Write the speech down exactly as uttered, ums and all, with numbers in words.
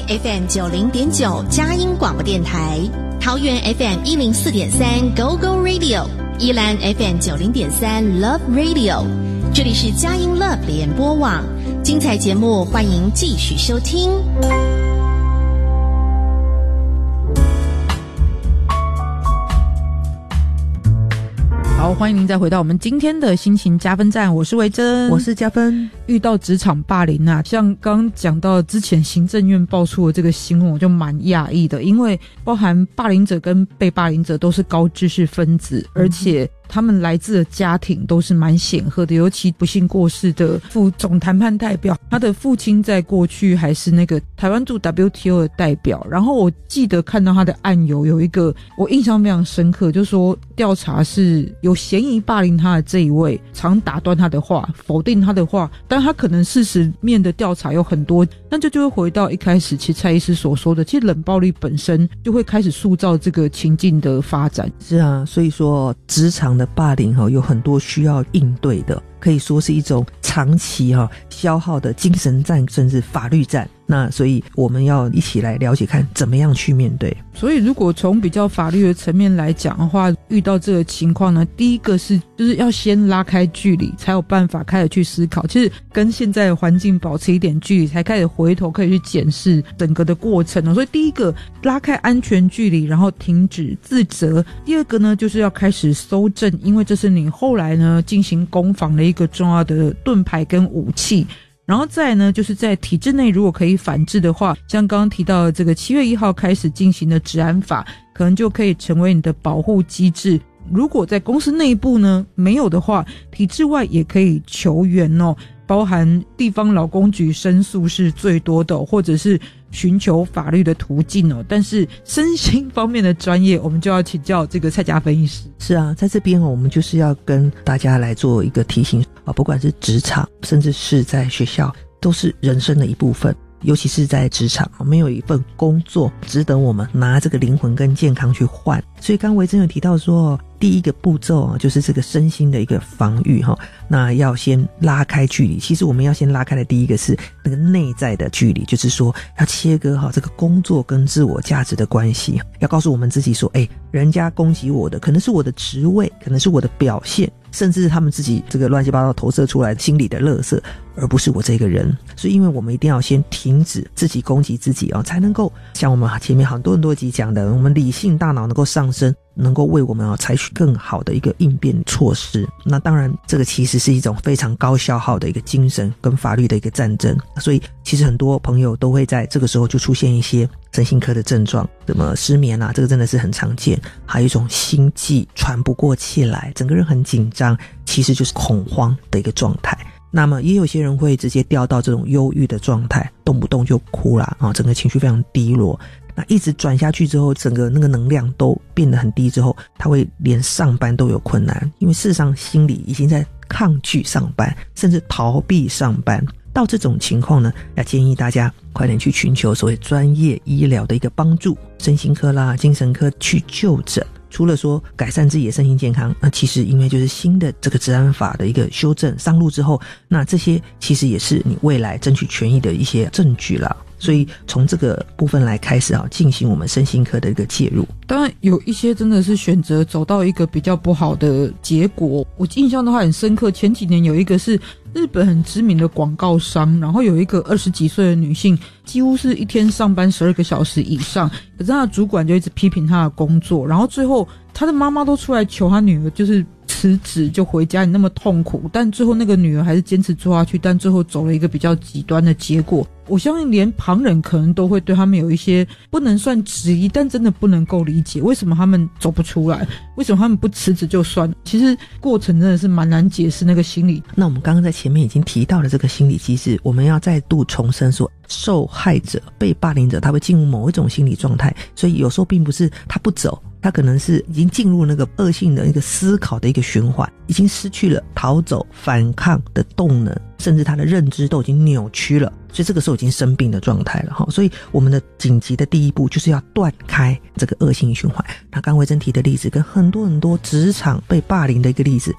F M 九零点九佳音广播电台，桃园 F M 一零四点三 Go Go Radio， 宜兰 F M 九零点三 Love Radio， 这里是佳音 Love 联播网，精彩节目欢迎继续收听。 好，欢迎您再回到我们今天的心情加分站，我是维珍， 我是加分。 遇到职场霸凌啊，像刚刚讲到之前行政院爆出的这个新闻，我就蛮讶异的，因为包含霸凌者跟被霸凌者都是高知识分子，而且他们来自的家庭都是蛮显赫的，尤其不幸过世的副总谈判代表，他的父亲在过去还是那个台湾驻 W T O 的代表。然后我记得看到他的案由有一个我印象非常深刻，就是说调查是有嫌疑霸凌他的这一位常打断他的话，否定他的话，但他可能事实面的调查有很多，那就就会回到一开始其实蔡医师所说的，其实冷暴力本身就会开始塑造这个情境的发展。 是啊，所以说职场的霸凌有很多需要应对的，可以说是一种长期消耗的精神战甚至法律战，那所以我们要一起来了解看怎么样去面对。 所以如果从比较法律的层面来讲的话，遇到这个情况呢，第一个是就是要先拉开距离，才有办法开始去思考，其实跟现在的环境保持一点距离，才开始回头可以去检视整个的过程。所以第一个拉开安全距离，然后停止自责。第二个呢，就是要开始搜证，因为这是你后来呢进行攻防的一个重要的盾牌跟武器。然后再来呢，就是在体制内如果可以反制的话，像刚刚提到的这个七月一号开始进行的治安法，可能就可以成为你的保护机制。如果在公司内部呢没有的话，体制外也可以求援哦，包含地方劳工局申诉是最多的哦，或者是寻求法律的途径哦。但是身心方面的专业，我们就要请教这个蔡家芬医师。 是啊，在这边我们就是要跟大家来做一个提醒啊，不管是职场，甚至是在学校，都是人生的一部分。尤其是在职场，没有一份工作值得我们拿这个灵魂跟健康去换。所以刚维珍有提到说，第一个步骤就是这个身心的一个防御，那要先拉开距离。其实我们要先拉开的第一个是那个内在的距离，就是说要切割好这个工作跟自我价值的关系，要告诉我们自己说，哎，人家攻击我的可能是我的职位，可能是我的表现，甚至是他们自己这个乱七八糟投射出来的心理的垃圾，而不是我这个人。所以因为我们一定要先停止自己攻击自己哦，才能够像我们前面很多很多集讲的，我们理性大脑能够上升，能够为我们啊采取更好的一个应变措施。那当然这个其实是一种非常高消耗的一个精神跟法律的一个战争，所以其实很多朋友都会在这个时候就出现一些身心科的症状，什么失眠啊，这个真的是很常见，还有一种心悸喘不过气来，整个人很紧张，其实就是恐慌的一个状态。那么也有些人会直接掉到这种忧郁的状态，动不动就哭啦，啊，整个情绪非常低落。那一直转下去之后，整个那个能量都变得很低之后，他会连上班都有困难，因为事实上心里已经在抗拒上班，甚至逃避上班。到这种情况呢，要建议大家快点去寻求所谓专业医疗的一个帮助，身心科啦、精神科去就诊。除了说改善自己的身心健康，那其实因为就是新的这个治安法的一个修正上路之后，那这些其实也是你未来争取权益的一些证据啦。所以从这个部分来开始啊，进行我们身心科的一个介入。 当然有一些真的是选择走到一个比较不好的结果，我印象的话很深刻，前几年有一个是日本很知名的广告商，然后有一个二十几岁的女性，几乎是一天上班十二个小时以上，可是她的主管就一直批评她的工作，然后最后她的妈妈都出来求她女儿就是辞职就回家，你那么痛苦，但最后那个女儿还是坚持做下去，但最后走了一个比较极端的结果。我相信连旁人可能都会对他们有一些不能算质疑，但真的不能够理解为什么他们走不出来，为什么他们不辞职就算了。其实过程真的是蛮难解释那个心理。 那我们刚刚在前面已经提到了这个心理机制，我们要再度重申说，受害者被霸凌者他会进入某一种心理状态，所以有时候并不是他不走，他可能是已经进入那个恶性的一个思考的一个循环，已经失去了逃走反抗的动能，甚至他的认知都已经扭曲了，所以这个时候已经生病的状态了。所以我们的紧急的第一步就是要断开这个恶性循环。那刚维珍提的例子跟很多很多职场被霸凌的一个例子